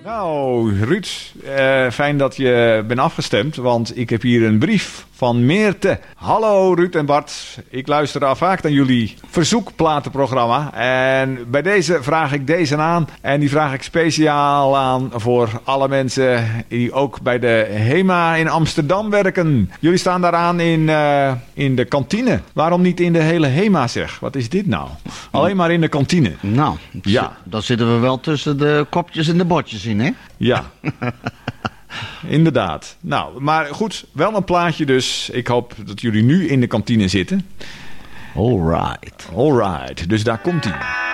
Nou, Ruud, fijn dat je bent afgestemd, want ik heb hier een brief van Meerte. Hallo Ruud en Bart, ik luister al vaak naar jullie verzoekplatenprogramma en bij deze vraag ik deze aan en die vraag ik speciaal aan voor alle mensen die ook bij de HEMA in Amsterdam werken. Jullie staan daaraan in de kantine. Waarom niet in de hele HEMA zeg? Wat is dit nou? Alleen maar in de kantine. Nou, ja. Dan zitten we wel tussen de kopjes en de bordjes in, hè? Ja. Inderdaad. Nou, maar goed, wel een plaatje dus. Ik hoop dat jullie nu in de kantine zitten. Alright. Alright, dus daar komt-ie.